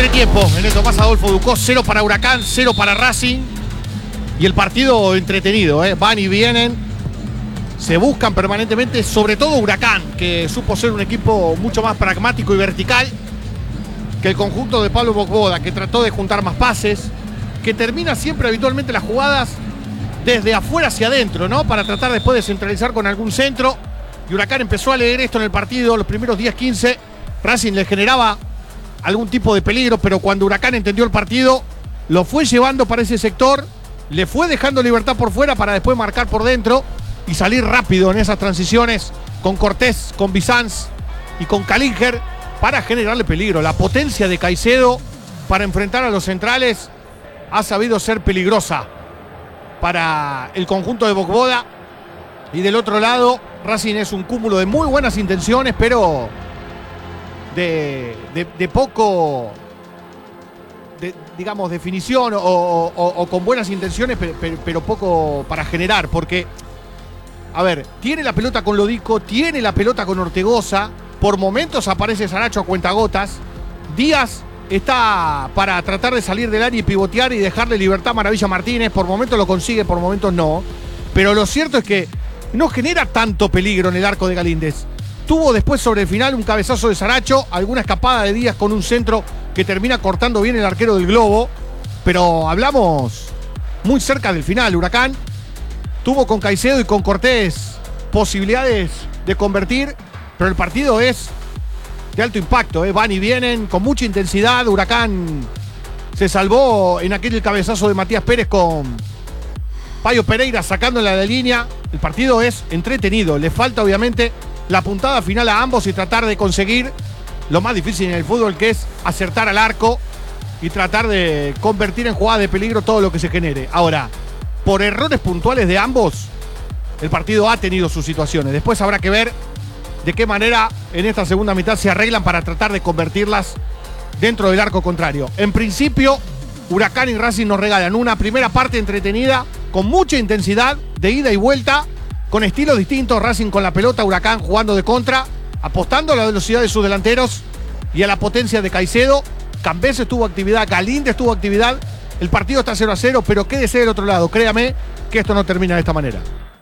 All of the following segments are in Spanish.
Entretiempo en el Tomás Adolfo Ducó, 0 para Huracán, 0 para Racing. Y el partido entretenido, van y vienen, se buscan permanentemente, sobre todo Huracán, que supo ser un equipo mucho más pragmático y vertical que el conjunto de Pablo Bogboda, que trató de juntar más pases, que termina siempre habitualmente las jugadas desde afuera hacia adentro, ¿no? Para tratar después de centralizar con algún centro. Y Huracán empezó a leer esto en el partido, los primeros 10-15, Racing le generaba algún tipo de peligro, pero cuando Huracán entendió el partido, lo fue llevando para ese sector, le fue dejando libertad por fuera para después marcar por dentro y salir rápido en esas transiciones con Cortés, con Bizanz y con Calinger para generarle peligro. La potencia de Caicedo para enfrentar a los centrales ha sabido ser peligrosa para el conjunto de Bogboda. Y del otro lado, Racing es un cúmulo de muy buenas intenciones, pero de poco, digamos, definición o con buenas intenciones, pero poco para generar. Porque, a ver, tiene la pelota con Lodico, tiene la pelota con Ortegoza, por momentos aparece Saracho a cuentagotas, Díaz está para tratar de salir del área y pivotear y dejarle libertad a Maravilla Martínez, por momentos lo consigue, por momentos no. Pero lo cierto es que no genera tanto peligro en el arco de Galíndez. Tuvo después sobre el final un cabezazo de Saracho, alguna escapada de Díaz con un centro que termina cortando bien el arquero del Globo, pero hablamos muy cerca del final. Huracán tuvo con Caicedo y con Cortés posibilidades de convertir, pero el partido es de alto impacto, van y vienen con mucha intensidad. Huracán se salvó en aquel cabezazo de Matías Pérez con Payo Pereira sacándola de la línea. El partido es entretenido, le falta obviamente la puntada final a ambos y tratar de conseguir lo más difícil en el fútbol, que es acertar al arco y tratar de convertir en jugada de peligro todo lo que se genere. Ahora, por errores puntuales de ambos, el partido ha tenido sus situaciones. Después habrá que ver de qué manera en esta segunda mitad se arreglan para tratar de convertirlas dentro del arco contrario. En principio, Huracán y Racing nos regalan una primera parte entretenida, con mucha intensidad, de ida y vuelta, con estilos distintos. Racing con la pelota, Huracán jugando de contra, apostando a la velocidad de sus delanteros y a la potencia de Caicedo. Cambese tuvo actividad, Galíndez tuvo actividad. El partido está 0-0, pero quédese del otro lado. Créame que esto no termina de esta manera.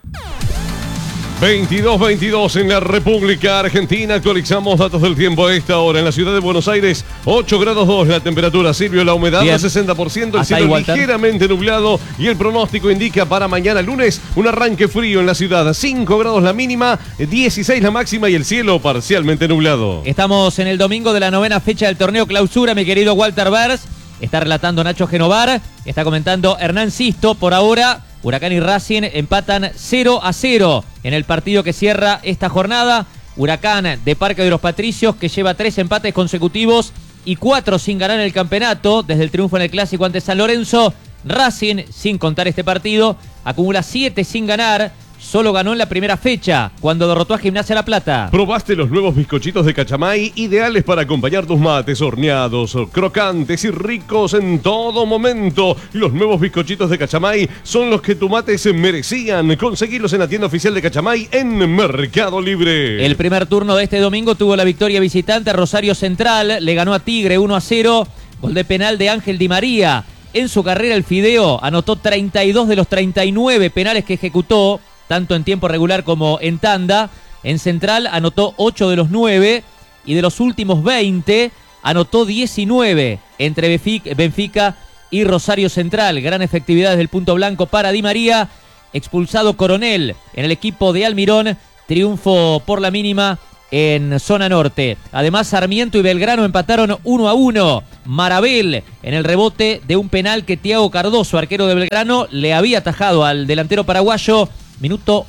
22-22 en la República Argentina. Actualizamos datos del tiempo a esta hora. En la ciudad de Buenos Aires, 8 grados 2 la temperatura. Silvio, la humedad del 60%, el cielo ligeramente nublado y el pronóstico indica para mañana lunes un arranque frío en la ciudad. 5 grados la mínima, 16 la máxima y el cielo parcialmente nublado. Estamos en el domingo de la 9ª fecha del torneo Clausura, mi querido Walter Bers. Está relatando Nacho Genovar, está comentando Hernán Sisto. Por ahora, Huracán y Racing empatan 0-0 en el partido que cierra esta jornada. Huracán de Parque de los Patricios, que lleva 3 empates consecutivos y 4 sin ganar en el campeonato desde el triunfo en el Clásico ante San Lorenzo. Racing, sin contar este partido, acumula 7 sin ganar. Solo ganó en la primera fecha, cuando derrotó a Gimnasia La Plata. ¿Probaste los nuevos bizcochitos de Cachamay? Ideales para acompañar tus mates, horneados, crocantes y ricos en todo momento. Los nuevos bizcochitos de Cachamay son los que tu mate se merecían. Conseguilos en la tienda oficial de Cachamay en Mercado Libre. El primer turno de este domingo tuvo la victoria visitante. Rosario Central le ganó a Tigre 1-0. Gol de penal de Ángel Di María. En su carrera el Fideo anotó 32 de los 39 penales que ejecutó, tanto en tiempo regular como en tanda. En Central anotó 8 de los 9 y de los últimos 20 anotó 19 entre Benfica y Rosario Central. Gran efectividad desde el punto blanco para Di María. Expulsado Coronel en el equipo de Almirón. Triunfo por la mínima en zona norte. Además, Sarmiento y Belgrano empataron 1-1. Marabel en el rebote de un penal que Thiago Cardoso, arquero de Belgrano, le había atajado al delantero paraguayo. Minuto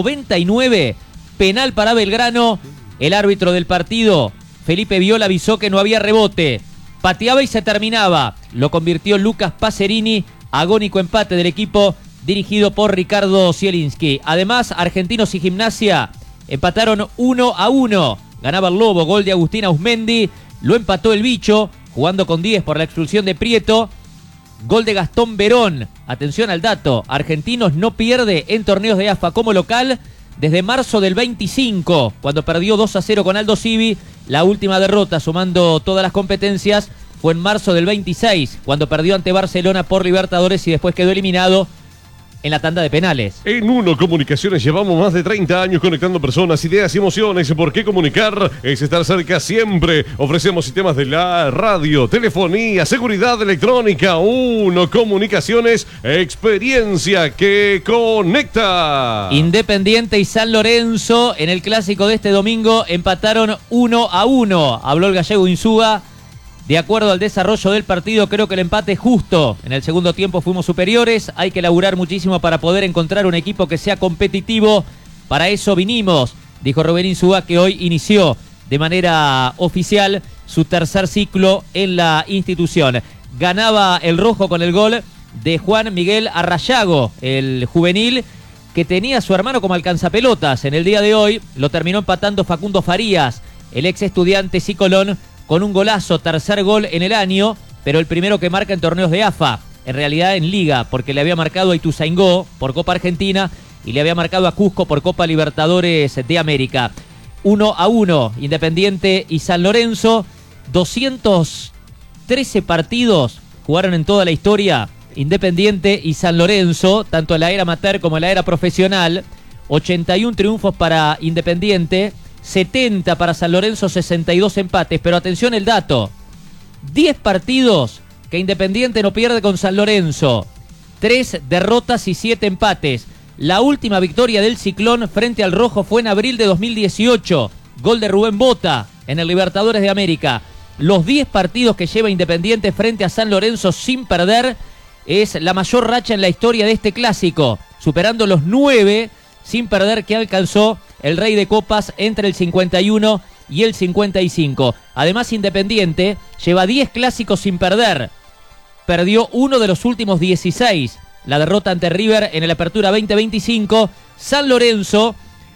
99, penal para Belgrano. El árbitro del partido, Felipe Viola, avisó que no había rebote. Pateaba y se terminaba. Lo convirtió Lucas Pacerini. Agónico empate del equipo dirigido por Ricardo Zielinski. Además, Argentinos y Gimnasia empataron 1-1. Ganaba el Lobo, gol de Agustín Ausmendi. Lo empató el Bicho, jugando con 10 por la expulsión de Prieto. Gol de Gastón Verón. Atención al dato, Argentinos no pierde en torneos de AFA como local desde marzo del 25, cuando perdió 2-0 con Aldo Civi. La última derrota, sumando todas las competencias, fue en marzo del 26, cuando perdió ante Barcelona por Libertadores y después quedó eliminado en la tanda de penales. En Uno Comunicaciones llevamos más de 30 años conectando personas, ideas y emociones. ¿Por qué comunicar? Es estar cerca siempre. Ofrecemos sistemas de la radio, telefonía, seguridad electrónica. Uno Comunicaciones, experiencia que conecta. Independiente y San Lorenzo en el clásico de este domingo empataron 1-1. Habló el gallego Insúa. De acuerdo al desarrollo del partido, creo que el empate es justo. En el segundo tiempo fuimos superiores. Hay que laburar muchísimo para poder encontrar un equipo que sea competitivo. Para eso vinimos, dijo Rubén Insúa, que hoy inició de manera oficial su tercer ciclo en la institución. Ganaba el rojo con el gol de Juan Miguel Arrayago, el juvenil, que tenía a su hermano como alcanzapelotas. En el día de hoy lo terminó empatando Facundo Farías, el ex estudiante Colón, con un golazo, tercer gol en el año, pero el primero que marca en torneos de AFA, en realidad en Liga, porque le había marcado a Ituzaingó por Copa Argentina y le había marcado a Cusco por Copa Libertadores de América. 1-1, Independiente y San Lorenzo, 213 partidos jugaron en toda la historia Independiente y San Lorenzo, tanto en la era amateur como en la era profesional. 81 triunfos para Independiente, 70 para San Lorenzo, 62 empates. Pero atención el dato, 10 partidos que Independiente no pierde con San Lorenzo, 3 derrotas y 7 empates. La última victoria del Ciclón frente al Rojo fue en abril de 2018, gol de Rubén Bota en el Libertadores de América. Los 10 partidos que lleva Independiente frente a San Lorenzo sin perder es la mayor racha en la historia de este clásico, superando los 9 sin perder que alcanzó el Rey de Copas entre el 51 y el 55. Además, Independiente lleva 10 clásicos sin perder. Perdió uno de los últimos 16. La derrota ante River en el Apertura 2025. San Lorenzo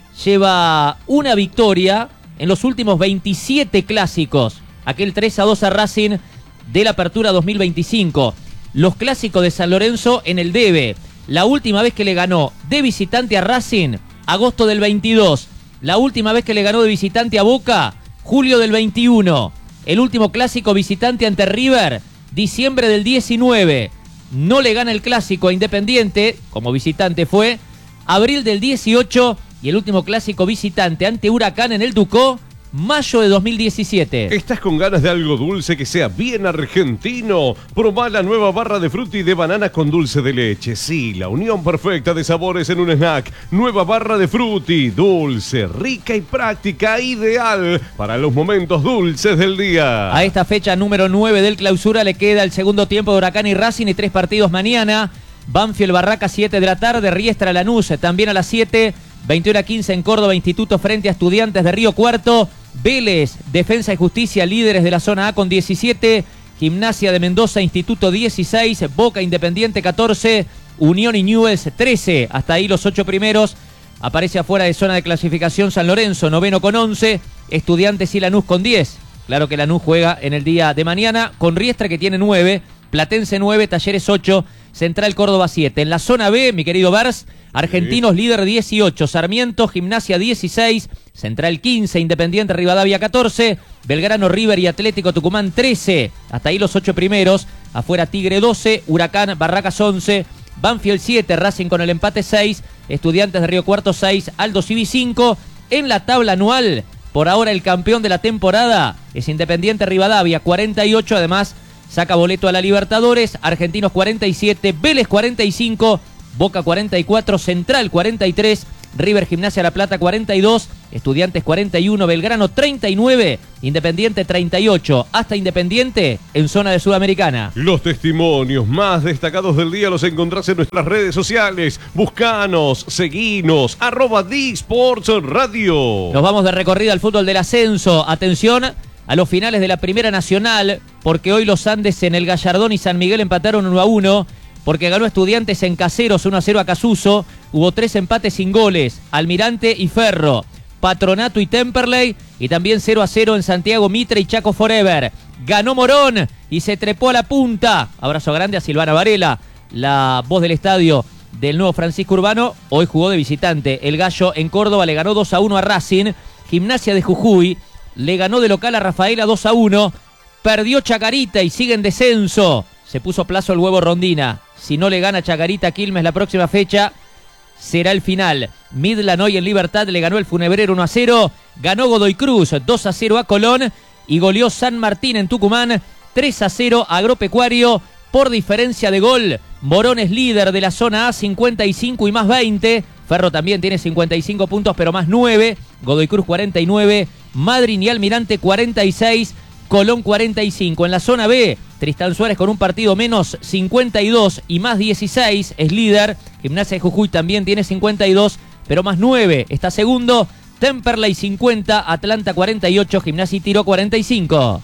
lleva una victoria en los últimos 27 clásicos. Aquel 3-2 a Racing de la Apertura 2025. Los clásicos de San Lorenzo en el debe. La última vez que le ganó de visitante a Racing, agosto del 22. La última vez que le ganó de visitante a Boca, julio del 21. El último clásico visitante ante River, diciembre del 19. No le gana el clásico a Independiente, como visitante fue, abril del 18. Y el último clásico visitante ante Huracán en el Ducó, mayo de 2017. ¿Estás con ganas de algo dulce que sea bien argentino? Probá la nueva barra de frutti de banana con dulce de leche. Sí, la unión perfecta de sabores en un snack. Nueva barra de frutti, dulce, rica y práctica, ideal para los momentos dulces del día. A esta fecha número 9 del clausura le queda el segundo tiempo de Huracán y Racing y 3 partidos mañana. Banfield Barraca 7 de la tarde, Riestra Lanús también a las 7. 21:15 en Córdoba, Instituto frente a Estudiantes de Río Cuarto. Vélez, Defensa y Justicia, líderes de la zona A con 17. Gimnasia de Mendoza, Instituto 16. Boca Independiente 14. Unión y Newell's 13. Hasta ahí los 8 primeros. Aparece afuera de zona de clasificación San Lorenzo, noveno con 11. Estudiantes y Lanús con 10. Claro que Lanús juega en el día de mañana con Riestra que tiene 9. Platense 9, Talleres 8, Central Córdoba 7. En la zona B, mi querido Bars, Argentinos líder 18, Sarmiento, Gimnasia 16, Central 15, Independiente Rivadavia 14, Belgrano, River y Atlético Tucumán 13. Hasta ahí los 8 primeros. Afuera Tigre 12, Huracán, Barracas 11, Banfield 7, Racing con el empate 6, Estudiantes de Río Cuarto 6, Aldo Civi 5. En la tabla anual, por ahora el campeón de la temporada es Independiente Rivadavia 48, además saca boleto a la Libertadores. Argentinos 47, Vélez 45, Boca 44, Central 43, River Gimnasia La Plata 42, Estudiantes 41, Belgrano 39, Independiente 38. Hasta Independiente en zona de Sudamericana. Los testimonios más destacados del día los encontrás en nuestras redes sociales. Buscanos, seguinos, @DSports Radio. Nos vamos de recorrida al fútbol del ascenso. Atención a los finales de la Primera Nacional, porque hoy los Andes en el Gallardón y San Miguel empataron 1-1, porque ganó Estudiantes en Caseros 1-0 a Casuso. Hubo 3 empates sin goles, Almirante y Ferro, Patronato y Temperley, y también 0-0 en Santiago Mitre y Chaco Forever. Ganó Morón y se trepó a la punta. Abrazo grande a Silvana Varela, la voz del estadio del nuevo Francisco Urbano. Hoy jugó de visitante. El Gallo en Córdoba le ganó 2-1 a Racing. Gimnasia de Jujuy le ganó de local a Rafaela 2-1. Perdió Chacarita y sigue en descenso. Se puso plazo el Huevo Rondina. Si no le gana Chacarita a Quilmes la próxima fecha, será el final. Midland hoy en Libertad le ganó el Funebrero 1-0. Ganó Godoy Cruz 2-0 a Colón. Y goleó San Martín en Tucumán 3-0 a Agropecuario por diferencia de gol. Morón es líder de la zona A, 55 y más 20. Ferro también tiene 55 puntos, pero más 9. Godoy Cruz 49. Madryn y Almirante 46. Colón 45. En la zona B, Tristán Suárez con un partido menos, 52 y más 16 es líder. Gimnasia de Jujuy también tiene 52, pero más 9 está segundo. Temperley 50, Atlanta 48, Gimnasia y Tiro 45.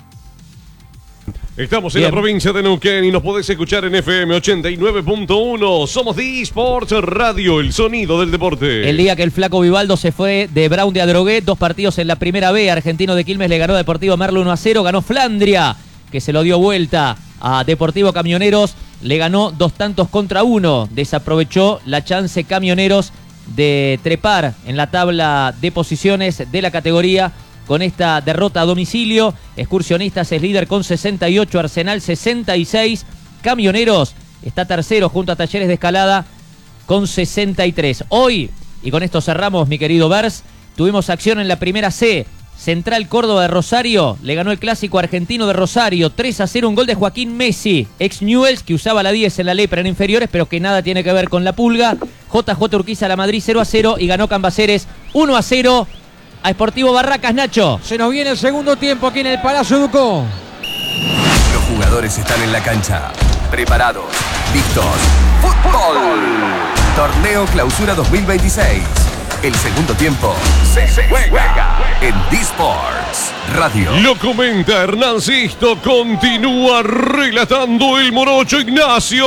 Estamos en la provincia de Neuquén y nos podés escuchar en FM 89.1. Somos The Sports Radio, el sonido del deporte. El día que el flaco Vivaldo se fue de Brown de Adrogué, 2 partidos en la primera B. Argentino de Quilmes le ganó a Deportivo Merlo 1-0. Ganó Flandria, que se lo dio vuelta a Deportivo Camioneros. Le ganó 2 tantos contra 1. Desaprovechó la chance Camioneros de trepar en la tabla de posiciones de la categoría con esta derrota a domicilio. Excursionistas es líder con 68, Arsenal 66, Camioneros está tercero junto a Talleres de Escalada con 63. Hoy, y con esto cerramos, mi querido Bers, tuvimos acción en la primera C. Central Córdoba de Rosario le ganó el clásico argentino de Rosario 3-0, un gol de Joaquín Messi, ex Newell's, que usaba la 10 en la Lepra en inferiores, pero que nada tiene que ver con la Pulga. JJ Urquiza la Madrid 0-0 y ganó Cambaceres 1-0 a Sportivo Barracas. Nacho. Se nos viene el segundo tiempo aquí en el Palacio Ducó. Los jugadores están en la cancha, preparados, listos. ¡Fútbol! Torneo Clausura 2026. El segundo tiempo se juega en D-Sports Radio. Lo comenta Hernán Sisto, continúa relatando el morocho Ignacio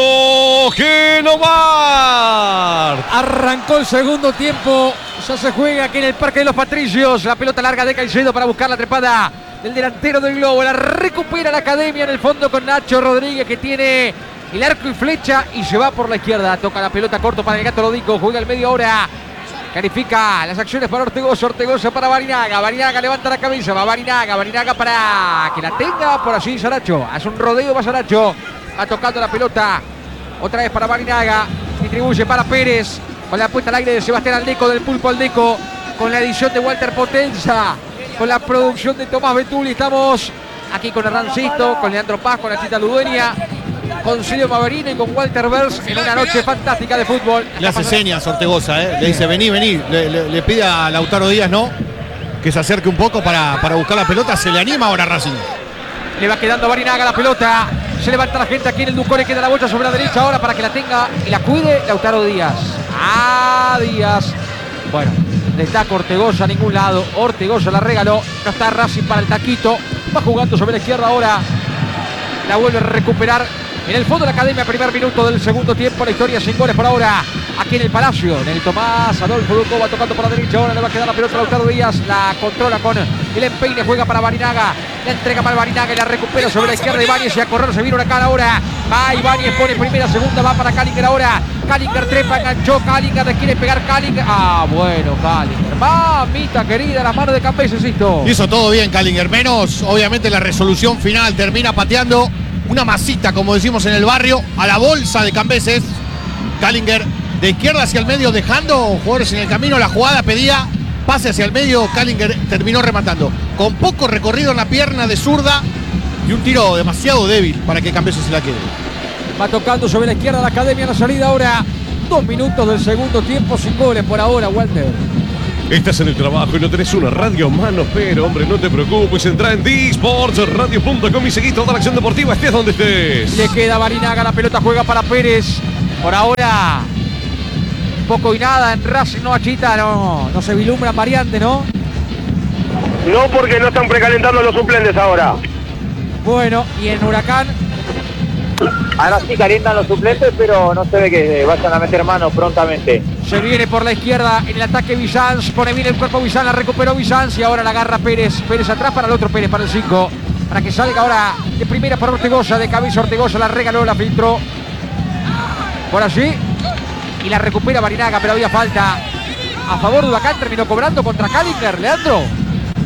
Genomar. Arrancó el segundo tiempo, ya se juega aquí en el Parque de los Patricios. La pelota larga de Caicedo para buscar la trepada del delantero del Globo. La recupera la Academia en el fondo con Nacho Rodríguez, que tiene el arco y flecha y se va por la izquierda. Toca la pelota corto para el Gato Lodico, juega el medio hora. Califica las acciones para Ortegoza, Ortegoza para Barinaga, Barinaga levanta la cabeza, va Barinaga, Barinaga para que la tenga por allí Saracho, hace un rodeo, va Saracho, va tocando la pelota, otra vez para Barinaga, distribuye para Pérez, con la puesta al aire de Sebastián Aldeco, del Pulpo Aldeco, con la edición de Walter Potenza, con la producción de Tomás Betuli. Estamos aquí con Hernancito, con Leandro Paz, con la Chita Ludueña, con Silvio Maverino y con Walter Bers en una noche fantástica de fútbol. Le hace señas Ortegoza, le dice vení, vení. Le pide a Lautaro Díaz, ¿no?, que se acerque un poco para buscar la pelota. Se le anima ahora Racing. Le va quedando a Barinaga la pelota. Se levanta la gente aquí en el Ducó. Le queda la bolsa sobre la derecha ahora para que la tenga y la cuide Lautaro Díaz. Díaz. Bueno, le taca Ortegoza a ningún lado. Ortegoza la regaló. No está Racing para el taquito. Va jugando sobre la izquierda ahora. La vuelve a recuperar. En el fondo de la Academia, primer minuto del segundo tiempo. La historia sin goles por ahora. Aquí en el Palacio. En el Tomás Adolfo Ducó va tocando por la derecha. Ahora le va a quedar la pelota a Lautaro Díaz. La controla con el empeine. Juega para Barinaga. La entrega para Barinaga y la recupera sobre la izquierda. Ibáñez y a correr. Se viene Huracán ahora. Va Ibáñez, pone primera, segunda. Va para Callinger ahora. Callinger trepa, enganchó. Callinger le quiere pegar Callinger. Bueno, Callinger. Mamita querida, la mano de Cambeses, insisto. Hizo todo bien Callinger. Menos, obviamente, la resolución final. Termina pateando una masita, como decimos en el barrio, a la bolsa de Cambeses. Callinger de izquierda hacia el medio, dejando jugadores en el camino. La jugada pedía pase hacia el medio. Callinger terminó rematando con poco recorrido en la pierna de zurda y un tiro demasiado débil para que Cambeses se la quede. Va tocando sobre la izquierda la Academia. La salida ahora. 2 minutos del segundo tiempo sin goles por ahora, Walter. Estás en el trabajo y no tenés una radio a mano, pero hombre, no te preocupes, entra en dsportsradio.com y seguí toda la acción deportiva, estés donde estés. Le queda Barinaga, la pelota juega para Pérez. Por ahora, poco y nada en Racing, no Achita, no se vislumbra variante, ¿no? No, porque no están precalentando los suplentes ahora. Bueno, y en Huracán. Ahora sí calientan los suplentes, pero no se ve que vayan a meter mano prontamente. Se viene por la izquierda en el ataque Bizanz, pone bien el cuerpo Bizanz, la recuperó Bizanz y ahora la agarra Pérez. Pérez atrás para el otro Pérez, para el 5. Para que salga ahora de primera para Ortegoza, de cabeza Ortegoza, la regaló, la filtró. Por allí. Y la recupera Barinaga, pero había falta a favor de Huracán, terminó cobrando contra Callinger, Leandro.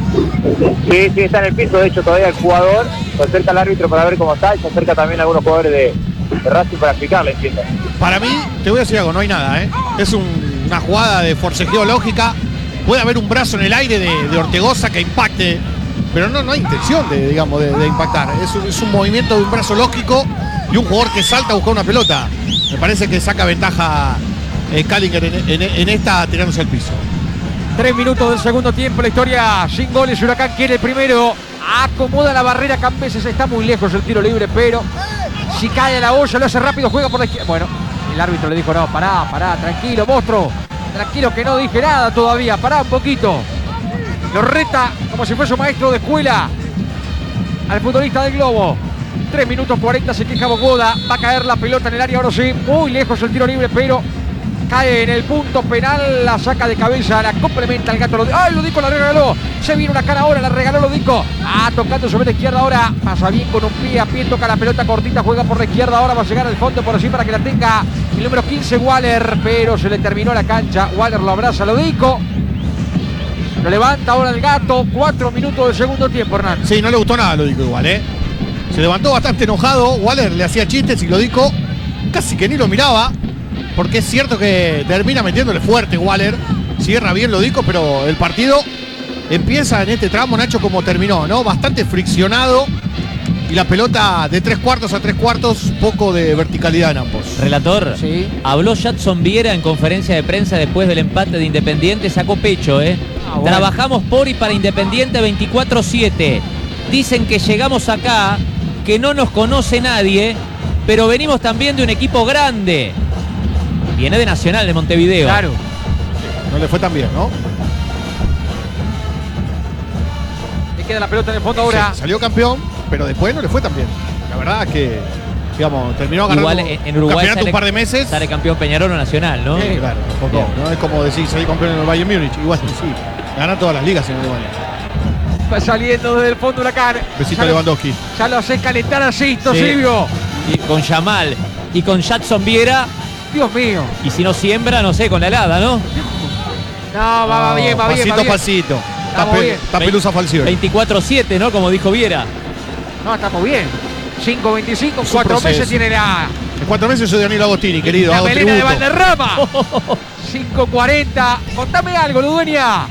Sí, está en el piso, de hecho todavía el jugador, se acerca al árbitro para ver cómo está y se acerca también a algunos jugadores de Racing para explicarle, entiendo. Para mí, te voy a decir algo, no hay nada, ¿eh? Es una jugada de forcejeo lógica. Puede haber un brazo en el aire de Ortegoza que impacte, pero no hay intención de impactar. Es un movimiento de un brazo lógico y un jugador que salta a buscar una pelota. Me parece que saca ventaja Callinger en esta tirándose al piso. 3 minutos del segundo tiempo, la historia sin goles. Huracán quiere el primero. Acomoda la barrera Cambeses, está muy lejos el tiro libre, pero si cae a la olla, lo hace rápido, juega por la izquierda. Bueno, el árbitro le dijo, no, pará, tranquilo, monstruo. Tranquilo que no dije nada todavía, pará un poquito. Lo reta como si fuese un maestro de escuela al futbolista del Globo. 3 minutos 40, se queja Bogoda. Va a caer la pelota en el área, ahora sí. Muy lejos el tiro libre, pero cae en el punto penal. La saca de cabeza, la complementa el Gato. ¡Ay, Lodico la regaló! Se viene una cara ahora, la regaló Lodico. Tocando sobre la izquierda ahora. Pasa bien con un pie a pie, toca la pelota cortita, juega por la izquierda. Ahora va a llegar al fondo por así para que la tenga el número 15, Waller. Pero se le terminó la cancha. Waller lo abraza, Lodico. Lo levanta ahora el Gato. 4 minutos del segundo tiempo, Hernán. Sí, no le gustó nada Lodico igual, ¿eh? Se levantó bastante enojado. Waller le hacía chistes y Lodico casi que ni lo miraba. Porque es cierto que termina metiéndole fuerte Waller. Cierra bien Lodico, pero el partido empieza en este tramo, Nacho, como terminó, ¿no? Bastante friccionado. Y la pelota de 3/4 a 3/4, poco de verticalidad en ambos. Relator, sí. Habló Jadson Viera en conferencia de prensa después del empate de Independiente, sacó pecho, Bueno. Trabajamos por y para Independiente 24/7. Dicen que llegamos acá, que no nos conoce nadie, pero venimos también de un equipo grande. Viene de Nacional de Montevideo. Claro. No le fue tan bien, ¿no? Le queda la pelota en el fondo ahora. Sí, salió campeón, pero después no le fue tan bien. La verdad es que, digamos, terminó agarrando Igual en Uruguay campeonato un par de meses. Sale campeón Peñarol o Nacional, ¿no? Sí, claro, tampoco. No es como decir salir campeón en el Bayern Múnich. Igual sí, gana todas las ligas en Uruguay. Va saliendo desde el fondo Huracán. Besito a Lewandowski. Ya lo hace calentar así, Sí. Silvio. Y con Yamal y con Jadson Viera. Dios mío. Y si no siembra, no sé, con la helada, ¿no? No, va bien. Pasito. Estamos bien. Está Pelusa Falcioni. 24/7, ¿no? Como dijo Viera. No, estamos bien. 5.25, Es un 4 meses proceso. tiene En 4 meses soy Danilo Agostini, querido. la Hago melena de tributo. Valderrama. 5.40. Contame algo, Ludueña.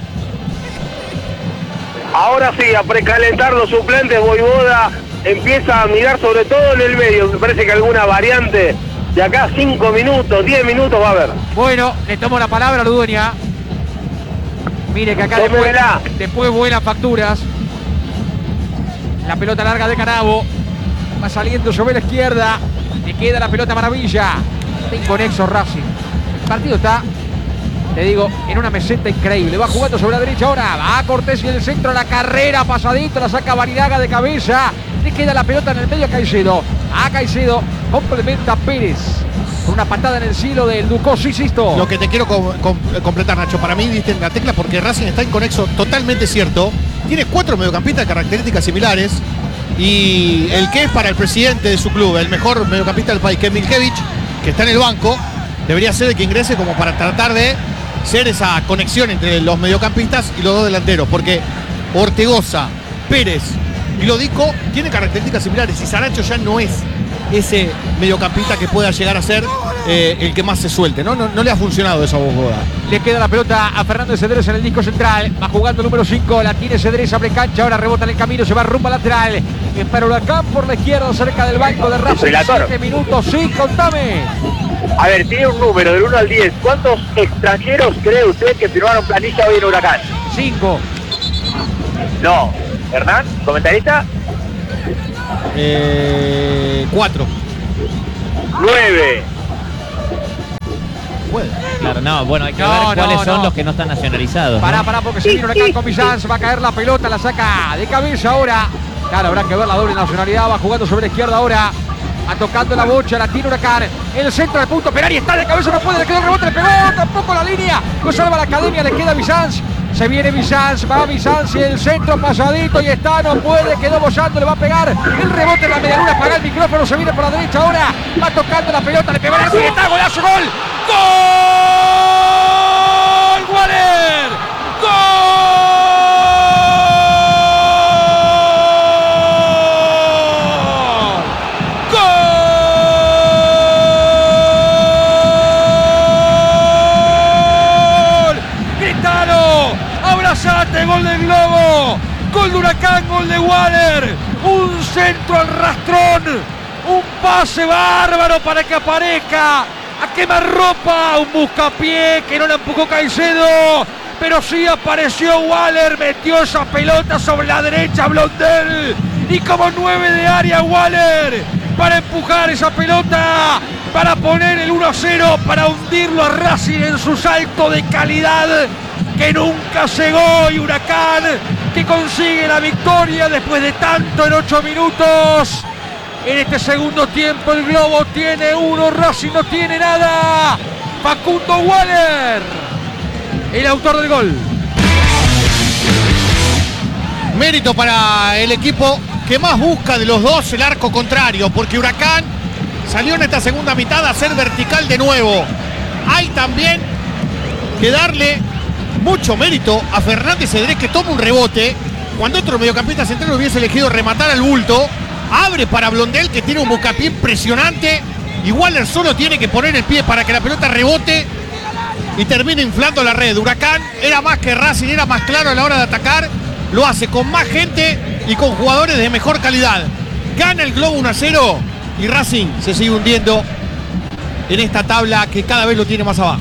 Ahora sí, a precalentar los suplentes, Voivoda empieza a mirar sobre todo en el medio. Me parece que alguna variante de acá 5 minutos, 10 minutos va a haber. Bueno, le tomo la palabra a Ludueña. Mire que acá Tómela. después vuelan facturas. La pelota larga de Canabo. Va saliendo sobre la izquierda. Le queda la pelota Maravilla. Está inconexo Racing. El partido está, te digo, en una meseta increíble. Va jugando sobre la derecha ahora. Va Cortés y en el centro, la carrera pasadito. La saca Varidaga de cabeza. Le queda la pelota en el medio a Caicedo. A Caicedo complementa Pérez. Con una patada en el cielo del Ducos, insisto. Lo que te quiero completar, Nacho, para mí diste en la tecla porque Racing está inconexo, totalmente cierto. Tiene 4 mediocampistas de características similares. Y el que es para el presidente de su club, el mejor mediocampista del país, que es Milkevich, que está en el banco, debería ser el que ingrese como para tratar de ser esa conexión entre los mediocampistas y los dos delanteros. Porque Ortegoza, Pérez y Lodico tienen características similares y Saracho ya no es ese mediocampista que pueda llegar a ser el que más se suelte, ¿no? No le ha funcionado eso a Bogoda. Le queda la pelota a Fernando Cedrés en el disco central. Va jugando el número 5. La tiene Cedrés, abre cancha. Ahora rebota en el camino. Se va rumbo al lateral. Para Huracán por la izquierda, cerca del banco de Racing. Relator. 7 minutos. Sí, contame. A ver, tiene un número del 1 al 10. ¿Cuántos extranjeros cree usted que firmaron planilla hoy en Huracán? 5. No. Hernán, comentarista. 4. 9. Puede. Claro, no, bueno, hay que No, ver cuáles no, son no. los que no están nacionalizados. Pará, ¿no? porque se viene Huracán con Millán. Va a caer la pelota. La saca de cabeza ahora. Claro, habrá que ver la doble nacionalidad. Va jugando sobre la izquierda ahora. A tocando la bocha, la tiene Huracán. En el centro del punto. Perari está de cabeza, no puede. Le queda el rebote, le pegó. Tampoco la línea. Lo salva la academia. Le queda Bizanz. Se viene Bizanz, va Bizanz y el centro pasadito y está, no puede, quedó bollando, le va a pegar el rebote en la medialuna, apaga el micrófono, se viene por la derecha ahora, va tocando la pelota, le pegó el arco y está, golazo, gol, ¡gol! ¡Waller! ¡Gol! Huracán, gol de Waller. Un centro al rastrón. Un pase bárbaro para que aparezca a quemarropa. Un buscapié que no la empujó Caicedo, pero sí apareció Waller. Metió esa pelota sobre la derecha Blondel. Y como 9 de área Waller para empujar esa pelota, para poner el 1-0, para hundirlo a Racing en su salto de calidad que nunca cegó. Y Huracán que consigue la victoria después de tanto en 8 minutos. En este segundo tiempo el Globo tiene 1, Racing no tiene nada. Facundo Waller, el autor del gol. Mérito para el equipo que más busca de los dos el arco contrario, porque Huracán salió en esta segunda mitad a ser vertical de nuevo. Hay también que darle mucho mérito a Fernández Cedrés, que toma un rebote cuando otro mediocampista central hubiese elegido rematar al bulto. Abre para Blondel, que tiene un buscapié impresionante, y Waller solo tiene que poner el pie para que la pelota rebote y termine inflando la red. Huracán era más que Racing, era más claro a la hora de atacar, lo hace con más gente y con jugadores de mejor calidad. Gana el Globo 1-0 y Racing se sigue hundiendo en esta tabla que cada vez lo tiene más abajo.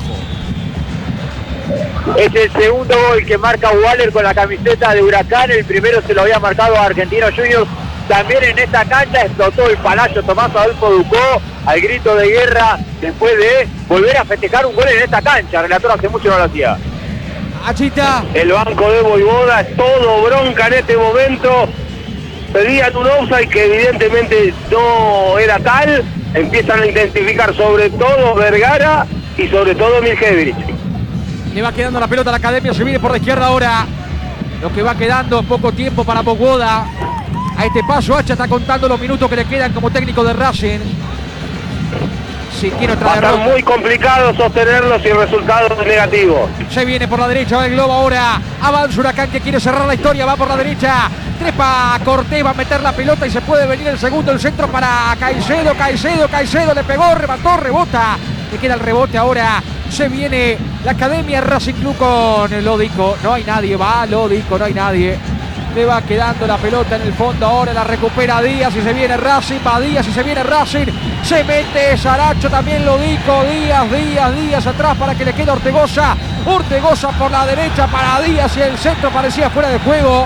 Es el segundo gol que marca Waller con la camiseta de Huracán. El primero se lo había marcado a Argentinos Juniors. También en esta cancha explotó el palacio Tomás Adolfo Ducó al grito de guerra después de volver a festejar un gol en esta cancha. Relator hace mucho no lo hacía. Achita. El banco de Voivoda es todo bronca en este momento. Pedían un offside que evidentemente no era tal. Empiezan a identificar sobre todo Vergara y sobre todo Miljevich. Le va quedando la pelota a la Academia, se viene por la izquierda ahora. Lo que va quedando, poco tiempo para Voivoda. A este paso Hacha está contando los minutos que le quedan como técnico de Racing. Si quiere otra derrota. Va a estar muy complicado sostenerlo si el resultado es negativo. Se viene por la derecha, va el Globo ahora. Avanza Huracán que quiere cerrar la historia, va por la derecha. Trepa Cortés, va a meter la pelota y se puede venir el segundo, el centro para Caicedo. Caicedo le pegó, remató, rebota. Le queda el rebote ahora. Se viene la Academia Racing Club con Lodico. No hay nadie, va Lodico, no hay nadie. Le va quedando la pelota en el fondo, ahora la recupera Díaz y se viene Racing, va Díaz y se viene Racing, se mete Saracho, también Lodico, Díaz atrás para que le quede Ortegoza por la derecha para Díaz y el centro parecía fuera de juego,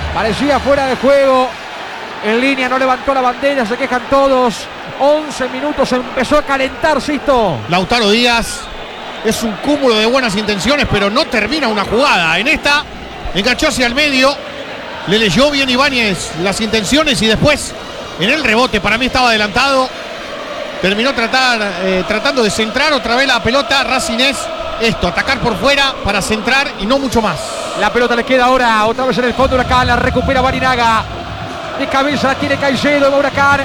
en línea no levantó la bandera, se quejan todos, 11 minutos, empezó a calentar Sisto. Lautaro Díaz es un cúmulo de buenas intenciones, pero no termina una jugada. En esta enganchó hacia el medio. Le leyó bien Ibáñez las intenciones y después en el rebote, para mí estaba adelantado. Terminó tratando de centrar otra vez la pelota. Racing es esto, atacar por fuera para centrar y no mucho más. La pelota le queda ahora otra vez en el fondo. Huracán la recupera Barinaga. De cabeza la tiene Caicedo, va Huracán.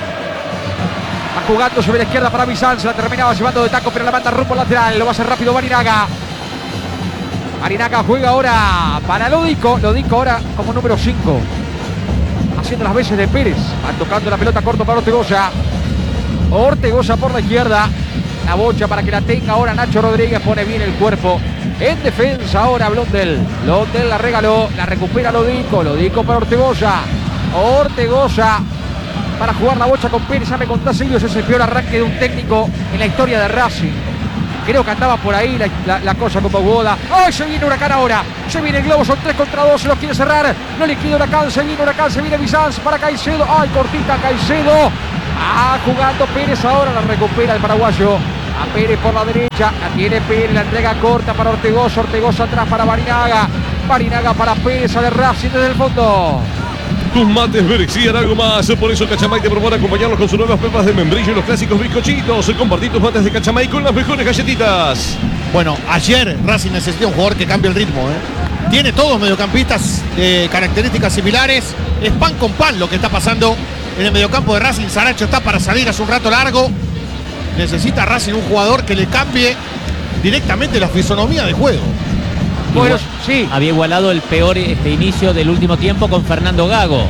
Va jugando sobre la izquierda para Bizán. Se la terminaba llevando de taco, pero la manda rumbo lateral. Lo va a hacer rápido Barinaga. Barinaga juega ahora para Lodico. Lodico ahora como número 5. Haciendo las veces de Pérez. Va tocando la pelota corto para Ortegoza. Ortegoza por la izquierda. La bocha para que la tenga ahora Nacho Rodríguez. Pone bien el cuerpo. En defensa ahora Blondel. Blondel la regaló. La recupera Lodico. Lodico para Ortegoza. Ortegoza para jugar la bocha con Pérez. Ya me contás, Silvio, ese es el peor arranque de un técnico en la historia de Racing. Creo que andaba por ahí la cosa con Voivoda. ¡Ay! Se viene Huracán ahora. Se viene el Globo, son 3 contra 2. Se los quiere cerrar. Lo liquida Huracán. Se viene Huracán. Se viene Bizanz para Caicedo. ¡Ay! Cortita Caicedo. Jugando Pérez ahora. La recupera el paraguayo. A Pérez por la derecha. La tiene Pérez. La entrega corta para Ortegoza. Ortegoza atrás para Barinaga. Barinaga para Pérez. A de Racing desde el fondo. Tus mates merecían algo más, por eso Cachamay te propone acompañarlos con sus nuevas pepas de membrillo y los clásicos bizcochitos. Compartí tus mates de Cachamay con las mejores galletitas. Bueno, ayer Racing necesita un jugador que cambie el ritmo, Tiene todos mediocampistas de características similares. Es pan con pan lo que está pasando en el mediocampo de Racing. Saracho está para salir hace un rato largo. Necesita Racing un jugador que le cambie directamente la fisonomía de juego. Bueno, sí. Había igualado el peor inicio del último tiempo con Fernando Gago.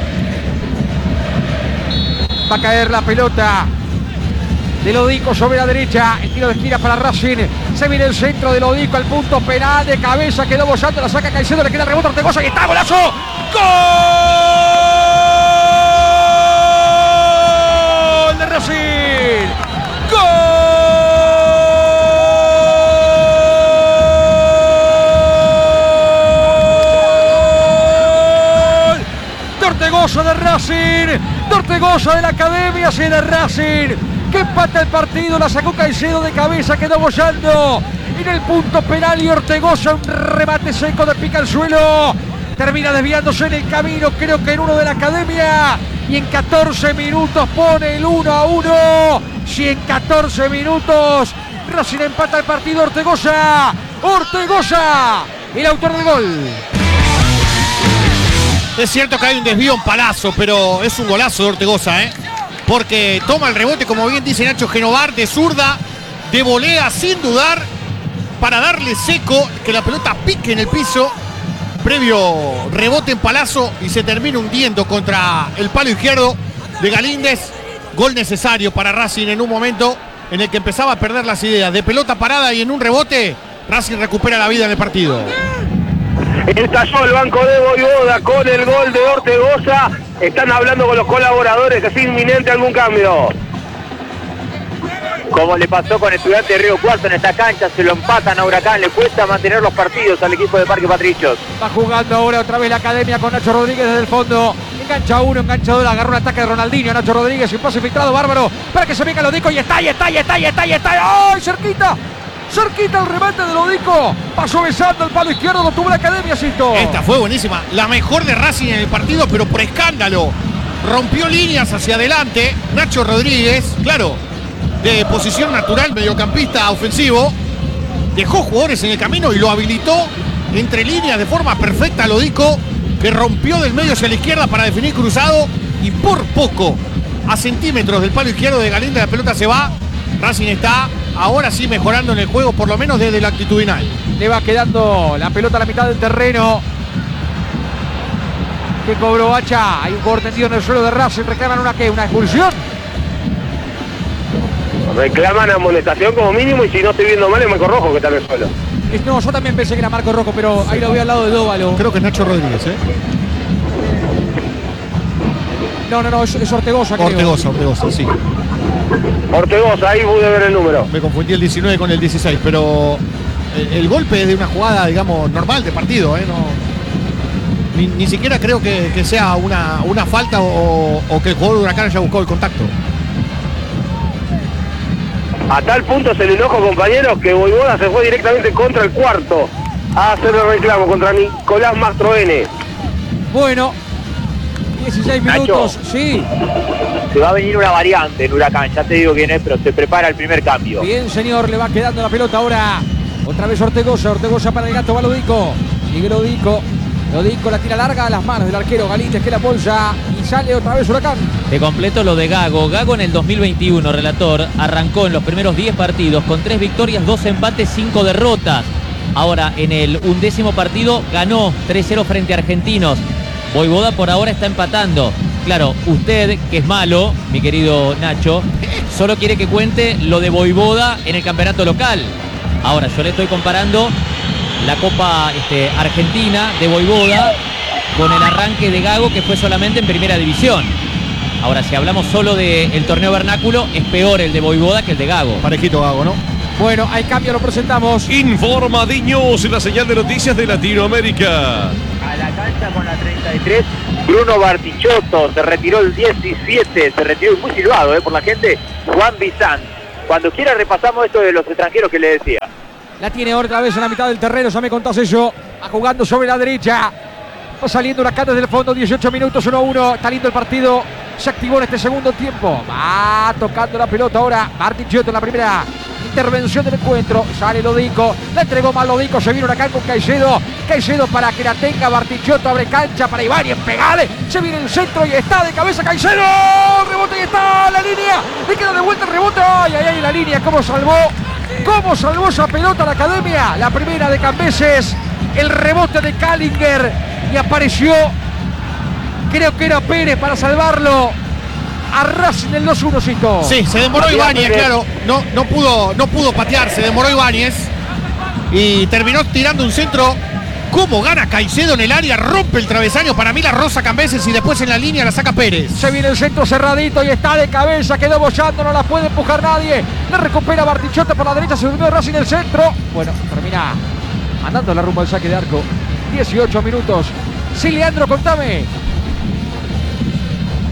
Va a caer la pelota de Lodico sobre la derecha. El tiro de esquina para Racing. Se viene el centro de Lodico al punto penal. De cabeza quedó bollando. La saca Caicedo. Le queda el rebote a Ortegoza. Y está golazo. ¡Gol! Racing. De Ortegoza de la Academia, se de Racing. Que empata el partido, la sacó Caicedo de cabeza, quedó bollando en el punto penal y Ortegoza, un remate seco de pica al suelo. Termina desviándose en el camino, creo que en uno de la Academia. Y en 14 minutos pone el 1-1. Si en 14 minutos Racing empata el partido, Ortegoza, el autor del gol. Es cierto que hay un desvío en Palazzo, pero es un golazo de Ortegoza, porque toma el rebote, como bien dice Nacho Genovar, de zurda, de volea sin dudar, para darle seco, que la pelota pique en el piso, previo rebote en Palazzo y se termina hundiendo contra el palo izquierdo de Galíndez. Gol necesario para Racing en un momento en el que empezaba a perder las ideas. De pelota parada y en un rebote, Racing recupera la vida en el partido. Estalló el banco de Voivoda con el gol de Ortegoza. Están hablando con los colaboradores que es inminente algún cambio. Como le pasó con Estudiantes de Río Cuarto en esta cancha, se lo empatan a Huracán, le cuesta mantener los partidos al equipo de Parque Patricios. Va jugando ahora otra vez la Academia con Nacho Rodríguez desde el fondo. Engancha uno, engancha dos, agarró un ataque de Ronaldinho, Nacho Rodríguez, un pase filtrado bárbaro para que se venga Lodico y está. ¡Ay, cerquita! Cerquita el remate de Lodico. Pasó besando el palo izquierdo, lo tuvo la Academia, Sisto. Esta fue buenísima. La mejor de Racing en el partido, pero por escándalo. Rompió líneas hacia adelante. Nacho Rodríguez, claro, de posición natural, mediocampista ofensivo. Dejó jugadores en el camino y lo habilitó entre líneas de forma perfecta a Lodico, que rompió del medio hacia la izquierda para definir cruzado. Y por poco, a centímetros del palo izquierdo de Galíndez, la pelota se va. Racing está ahora sí mejorando en el juego, por lo menos desde la actitudinal. Le va quedando la pelota a la mitad del terreno. Que cobró Hacha. Hay un jugador tendido en el suelo de Racing. Reclaman una expulsión. Reclaman amonestación como mínimo y si no estoy viendo mal es Marco Rojo que está en el suelo. No, yo también pensé que era Marco Rojo, pero ahí lo veo al lado de Dóvalo. Creo que es Nacho Rodríguez, No, es Ortegoza, creo. Ortegoza, sí. Ortegoza, ahí pude ver el número. Me confundí el 19 con el 16, pero el golpe es de una jugada, digamos, normal de partido, ni siquiera creo que sea una falta o que el jugador de Huracán haya buscado el contacto. A tal punto se le enojó, compañeros, que Voivoda se fue directamente contra el cuarto a hacer el reclamo contra Nicolás Mastro N. Bueno, 16 minutos, Nacho, sí. Se va a venir una variante en Huracán, ya te digo quién es, pero se prepara el primer cambio. Bien, señor, le va quedando la pelota ahora. Otra vez Ortegoza para el gato, va Lodico. Sigue Lodico la tira larga a las manos del arquero Galíndez, que la bolsa y sale otra vez Huracán. Te completo lo de Gago. Gago en el 2021, relator, arrancó en los primeros 10 partidos con 3 victorias, 2 empates, 5 derrotas. Ahora en el 11º partido ganó 3-0 frente a Argentinos. Voivoda por ahora está empatando. Claro, usted, que es malo, mi querido Nacho, solo quiere que cuente lo de Voivoda en el campeonato local. Ahora, yo le estoy comparando la Copa Argentina de Voivoda con el arranque de Gago, que fue solamente en primera división. Ahora, si hablamos solo del torneo vernáculo, es peor el de Voivoda que el de Gago. Parejito Gago, ¿no? Bueno, hay cambio, lo presentamos. Informadiños, la señal de noticias de Latinoamérica. A la cancha con la 33, Bruno Bartichotto, se retiró el 17, se retiró muy silbado por la gente, Juan Bizán. Cuando quiera repasamos esto de los extranjeros que le decía. La tiene otra vez en la mitad del terreno, ya me contás eso. Va jugando sobre la derecha. Va saliendo Huracán desde el fondo, 18 minutos, 1-1. Está lindo el partido. Se activó en este segundo tiempo. Va tocando la pelota ahora Bartichotto en la primera intervención del encuentro. Sale Lodico, la entregó mal Lodico, se viene Huracán con Caicedo. Caicedo para que la tenga Bartichotto, abre cancha para Ibáñez, pegale. Se viene el centro y está de cabeza Caicedo. Rebote y está la línea. Le queda de vuelta el rebote. Ay, la línea, cómo salvó esa pelota la Academia. La primera de Cambeses, el rebote de Kallinger y apareció, creo que era Pérez para salvarlo a Racing el 2-1, Cito. Sí, se demoró Ibáñez, claro. No pudo patear, se demoró Ibáñez y terminó tirando un centro. ¿Cómo gana Caicedo en el área? Rompe el travesaño, para mí la roza Cambeses y después en la línea la saca Pérez. Se viene el centro cerradito y está de cabeza, quedó bollando, no la puede empujar nadie. Le recupera Bartichotto por la derecha, se durmió Racing el centro. Bueno, termina mandando la rumbo al saque de arco. 18 minutos. Sí, Leandro, contame.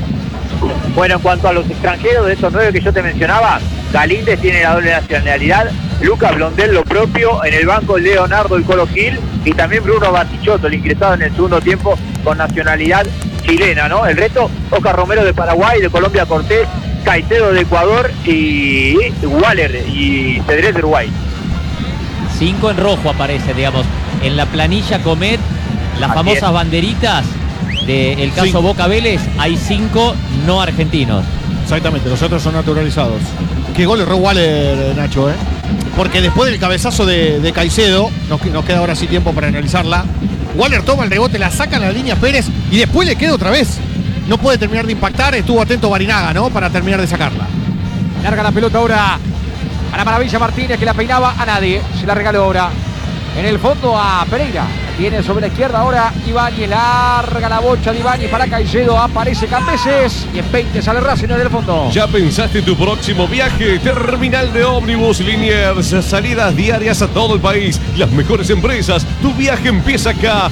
Bueno, en cuanto a los extranjeros de estos 9 que yo te mencionaba, Galíndez tiene la doble nacionalidad, Lucas Blondel lo propio, en el banco Leonardo El Colo Gil y también Bruno Batichotto, el ingresado en el segundo tiempo con nacionalidad chilena, ¿no? El resto, Oscar Romero de Paraguay, de Colombia Cortés, Caicedo de Ecuador y Waller y Cedrés de Uruguay. 5 en rojo aparece, digamos, en la planilla Comet, las Así famosas es. banderitas del caso Sí. Boca Vélez, hay 5 no argentinos. Exactamente, los otros son naturalizados. Qué gol erró Waller, Nacho, ¿eh? Porque después del cabezazo de Caicedo, nos queda ahora sí tiempo para analizarla, Waller toma el rebote, la saca en la línea Pérez y después le queda otra vez. No puede terminar de impactar, estuvo atento Barinaga, ¿no? Para terminar de sacarla. Larga la pelota ahora para Maravilla Martínez, que la peinaba a nadie. Se la regaló ahora en el fondo a Pereira. Tiene sobre la izquierda ahora Ibáñez. Larga la bocha de Ibáñez para Caicedo. Aparece Cambeses y en 20 sale Racing en el fondo. ¿Ya pensaste tu próximo viaje? Terminal de ómnibus Liniers, salidas diarias a todo el país, las mejores empresas. Tu viaje empieza acá.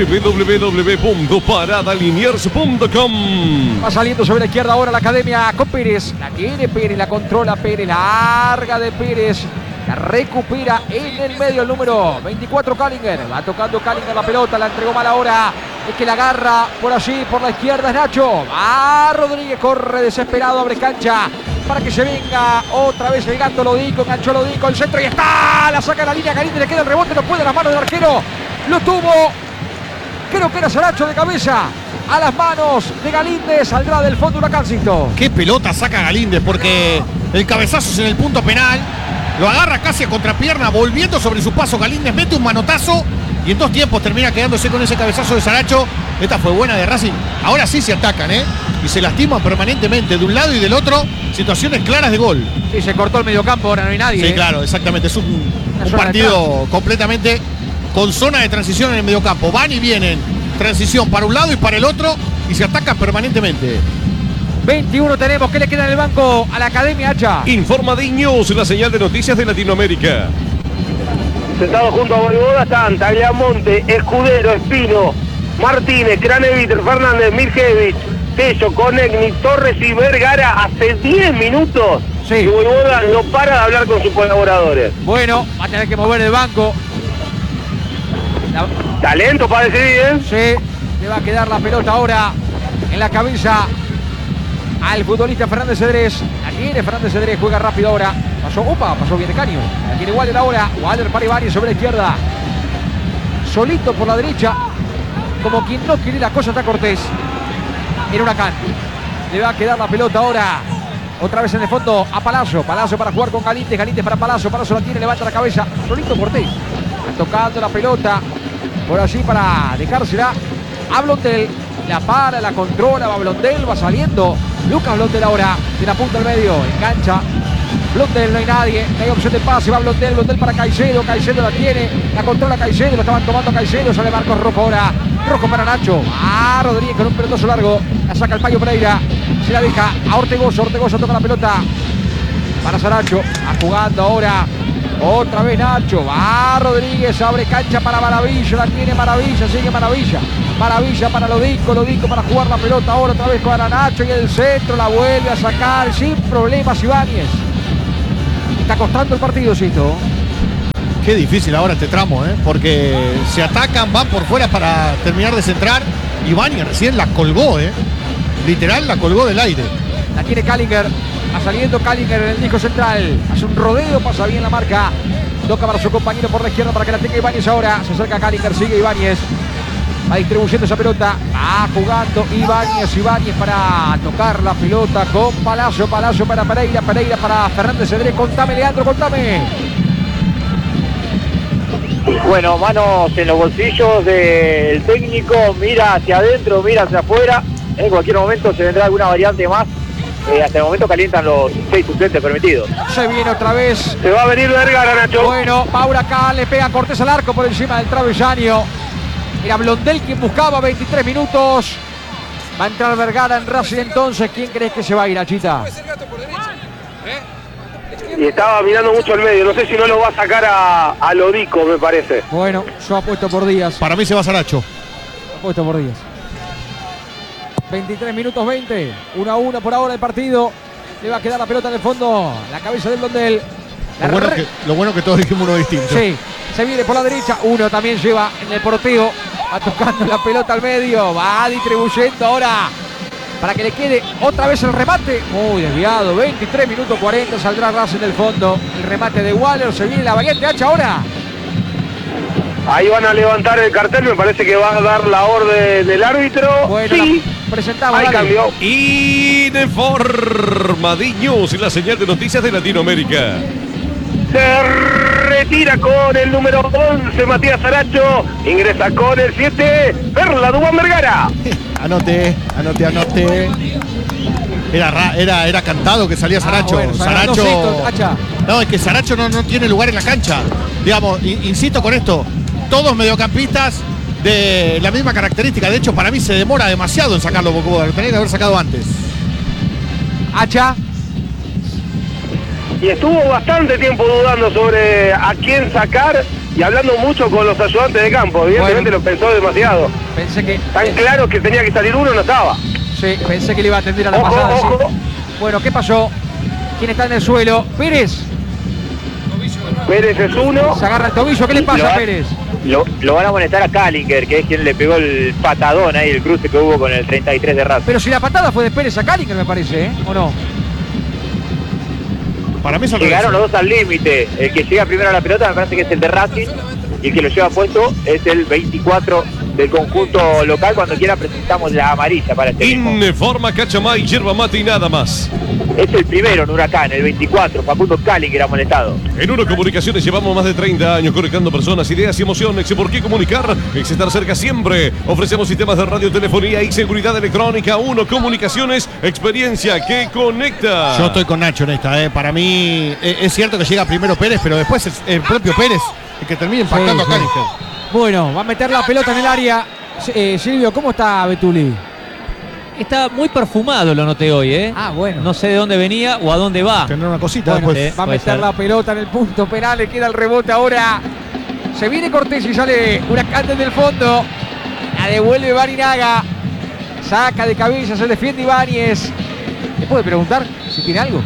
www.paradaliniers.com. Va saliendo sobre la izquierda ahora la academia con Pérez. La tiene Pérez, la controla Pérez. Larga de Pérez. La recupera en el medio el número 24 Callinger. Va tocando Callinger la pelota, la entregó mal ahora. Es que la agarra por allí, por la izquierda es Nacho. Va Rodríguez, corre desesperado, abre cancha para que se venga otra vez el gato Lodico. Enganchó Lodico, el centro y está. La saca a la línea Galíndez, le queda el rebote, no puede las manos del arquero. Lo tuvo, creo que era Saracho de cabeza. A las manos de Galíndez, saldrá del fondo Huracancito. Qué pelota saca Galíndez, porque el cabezazo es en el punto penal. Lo agarra casi a contrapierna, volviendo sobre su paso. Galíndez mete un manotazo y en 2 tiempos termina quedándose con ese cabezazo de Saracho. Esta fue buena de Racing. Ahora sí se atacan, ¿eh? Y se lastiman permanentemente de un lado y del otro. Situaciones claras de gol. Sí, se cortó el mediocampo, ahora no hay nadie. Sí, claro, exactamente. Es un zona partido completamente con zona de transición en el mediocampo. Van y vienen. Transición para un lado y para el otro y se atacan permanentemente. 21 tenemos, ¿qué le queda en el banco a la Academia Hacha? Informa News, la señal de noticias de Latinoamérica. Sentados junto a Voivoda están Tagliamonte, Escudero, Espino, Martínez, Craneviter, Fernández, Mirkevich, Tello, Conegni, Torres y Vergara. Hace 10 minutos Sí. y Voivoda no para de hablar con sus colaboradores. Bueno, va a tener que mover el banco. Talento para decidir, ¿eh? Sí, le va a quedar la pelota ahora en la cabeza al futbolista Fernández Cedrés. La tiene Fernández Cedrés, juega rápido ahora. Pasó bien de Caño. La tiene Waller ahora. Waller para Ibáñez sobre la izquierda. Solito por la derecha. Como quien no quiere la cosa está Cortés. En Huracán. Le va a quedar la pelota ahora. Otra vez en el fondo a Palazzo. Palazzo para jugar con Galíndez. Galíndez para Palazzo. Palazzo la tiene, levanta la cabeza. Solito Cortés. Tocando la pelota. Por allí para dejársela a Blondel. La para, la controla, va Blondel, va saliendo. Lucas Blondel ahora, de la punta al medio, engancha. Blondel, no hay nadie, no hay opción de pase, va Blondel, Blondel para Caicedo, Caicedo la tiene, la controla Caicedo, lo estaban tomando Caicedo, sale Marcos Rojo ahora, Rojo para Nacho, Rodríguez con un pelotazo largo, la saca el Payo Pereira, se la deja a Ortegoza, Ortegoza toca la pelota para Saracho, jugando ahora. Otra vez Nacho, va Rodríguez, abre cancha para Maravilla, la tiene Maravilla, sigue Maravilla. Maravilla para Lodico, Lodico para jugar la pelota ahora otra vez para Nacho y el centro, la vuelve a sacar sin problemas Ibáñez. Está costando el partido, Cito. Qué difícil ahora este tramo, ¿eh? Porque se atacan, van por fuera para terminar de centrar. Ibáñez recién la colgó, ¿eh? Literal la colgó del aire. La tiene Callinger. Va saliendo Callinger en el disco central. Hace un rodeo, pasa bien la marca. Toca para su compañero por la izquierda para que la tenga Ibáñez ahora. Se acerca Callinger, sigue Ibáñez. Va distribuyendo esa pelota. Va jugando Ibáñez para tocar la pelota con Palazzo. Palazzo para Pereira. Pereira para Fernández Cedrés. Contame, Leandro, contame. Bueno, manos en los bolsillos del técnico. Mira hacia adentro, mira hacia afuera. En cualquier momento se vendrá alguna variante más. Hasta el momento calientan los 6 suplentes permitidos. Se viene otra vez. Se va a venir Vergara, Nacho. Bueno, va Huracán, le pega Cortés al arco por encima del travesaño. Era Blondel quien buscaba 23 minutos. Va a entrar Vergara en Racing entonces. ¿Quién crees que se va a ir, Achita? Y estaba mirando mucho al medio. No sé si no lo va a sacar a Lodico, me parece. Bueno, yo apuesto por Díaz. Para mí se va Saracho. Apuesto por Díaz. 23 minutos 20. 1-1 por ahora el partido. Le va a quedar la pelota en el fondo. La cabeza del Blondel. Lo bueno que todos dijimos uno distinto. Sí, se viene por la derecha. Uno también lleva en el porteo. Va tocando la pelota al medio. Va distribuyendo ahora para que le quede otra vez el remate. Muy desviado. 23 minutos 40. Saldrá Racing del fondo. El remate de Waller. Se viene la valiente hacha ahora. Ahí van a levantar el cartel. Me parece que va a dar la orden del árbitro. Bueno, sí. Presentamos. Ahí cambió. Informadillos y la señal de noticias de Latinoamérica. Se retira con el número 11 Matías Saracho. Ingresa con el 7 Perla Dubán Vergara. Anote. Era cantado que salía Saracho. Bueno, Saracho. No, es que Saracho no tiene lugar en la cancha. Digamos, insisto con esto. Todos mediocampistas de la misma característica. De hecho, para mí se demora demasiado en sacarlo. Lo tenía que haber sacado antes. Hacha. Y estuvo bastante tiempo dudando sobre a quién sacar y hablando mucho con los ayudantes de campo. Evidentemente lo pensó demasiado. Pensé que... Tan claro que tenía que salir uno, no estaba. Sí, pensé que le iba a atender a la pasada. Ojo. Sí. Bueno, ¿qué pasó? ¿Quién está en el suelo? Pérez. Pérez es uno. Se agarra el tobillo. ¿Qué le pasa a Pérez? Lo van a molestar a Kallinger, que es quien le pegó el patadón ahí, el cruce que hubo con el 33 de Racing. Pero si la patada fue de Pérez a Kallinger, me parece, ¿eh? ¿O no? Para mí llegaron los dos al límite. El que llega primero a la pelota me parece que es el de Racing y el que lo lleva puesto es el 24 del conjunto local. Cuando quiera presentamos la amarilla para este mismo. Informa Cachamay, yerba mate y nada más. Es el primero en Huracán, el 24, Facundo Kallinger amonestado. En Uno Comunicaciones llevamos más de 30 años conectando personas, ideas y emociones. ¿Y por qué comunicar? Es estar cerca siempre. Ofrecemos sistemas de radiotelefonía y seguridad electrónica. Uno Comunicaciones, experiencia que conecta. Yo estoy con Nacho en esta. Para mí es cierto que llega primero Pérez, pero después es el propio Pérez el que termina impactando a Kallinger. Bueno, va a meter la pelota en el área. Silvio, ¿cómo está Betuli? Está muy perfumado, lo noté hoy, ¿eh? Ah, bueno. No sé de dónde venía o a dónde va. Tendrá una cosita Bueno, después. va a meter la pelota en el punto penal. Le queda el rebote ahora. Se viene Cortés y sale Huracán desde el fondo. La devuelve Barinaga. Saca de cabeza, se defiende Ibáñez. ¿Le puede preguntar si tiene algo?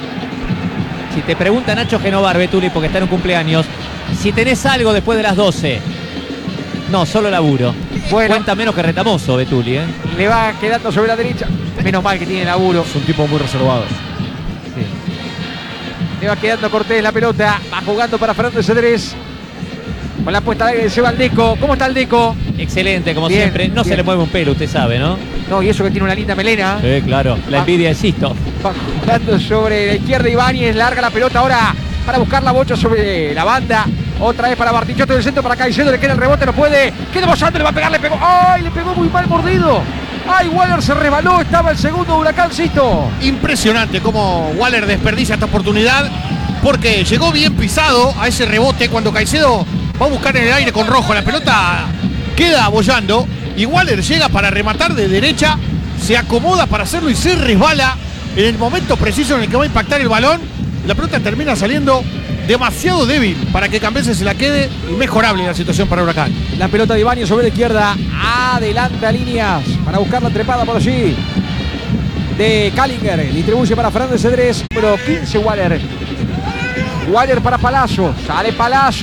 Si te pregunta Nacho Genovar, Betuli, porque está en un cumpleaños, si tenés algo después de las 12. No, solo laburo. Bueno. Cuenta menos que Retamoso, Betuli, ¿eh? Le va quedando sobre la derecha. Menos mal que tiene laburo. Es un tipo muy reservado. Sí. Le va quedando Cortés la pelota. Va jugando para Fernando Cedrés. Con la puesta de aire se va el Deco. ¿Cómo está el Deco? Excelente, como Bien, siempre. No bien. se le mueve un pelo, usted sabe, ¿no? No, y eso que tiene una linda melena. Sí, claro. La envidia de Sisto. Va jugando sobre la izquierda Ibáñez. Larga la pelota ahora para buscar la bocha sobre la banda. Otra vez para Bartichotto del centro, para Caicedo, le queda el rebote, no puede. Queda Boyando, le va a pegar, le pegó. ¡Ay! Le pegó muy mal mordido. ¡Ay! Waller se resbaló, estaba el segundo Huracancito. Impresionante cómo Waller desperdicia esta oportunidad, porque llegó bien pisado a ese rebote cuando Caicedo va a buscar en el aire con Rojo. La pelota queda abollando y Waller llega para rematar de derecha, se acomoda para hacerlo y se resbala en el momento preciso en el que va a impactar el balón. La pelota termina saliendo demasiado débil para que Cambeses se la quede, inmejorable la situación para Huracán. La pelota de Ibáñez sobre la izquierda, adelante a líneas para buscar la trepada por allí de Kallinger, distribuye para Fernández Cedrés, número 15 Waller. Waller para Palazzo, sale Palazzo.